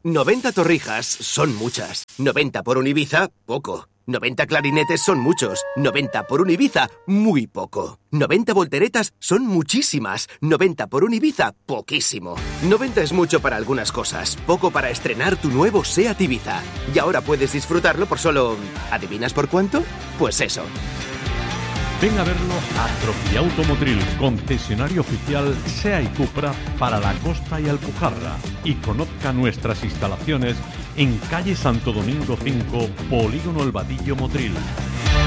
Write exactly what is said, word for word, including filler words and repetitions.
noventa torrijas son muchas. noventa por un Ibiza, poco. noventa clarinetes son muchos. noventa por un Ibiza, muy poco. noventa volteretas son muchísimas. noventa por un Ibiza, poquísimo. noventa es mucho para algunas cosas, poco para estrenar tu nuevo SEAT Ibiza. Y ahora puedes disfrutarlo por solo... ¿adivinas por cuánto? Pues eso. Ven a verlo a Troquiauto Motril, concesionario oficial SEA y Cupra para la Costa y Alpujarra, y conozca nuestras instalaciones en calle Santo Domingo cinco, Polígono El Vadillo, Motril.